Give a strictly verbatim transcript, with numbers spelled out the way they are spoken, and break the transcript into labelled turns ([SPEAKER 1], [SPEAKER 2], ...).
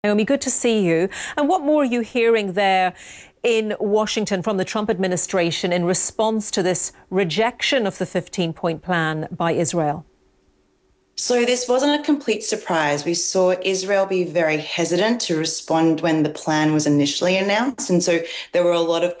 [SPEAKER 1] Naomi, good to see you. And what more are you hearing there in Washington from the Trump administration in response to this rejection of the fifteen-point plan by Israel?
[SPEAKER 2] So this wasn't a complete surprise. We saw Israel be very hesitant to respond when the plan was initially announced. And so there were a lot of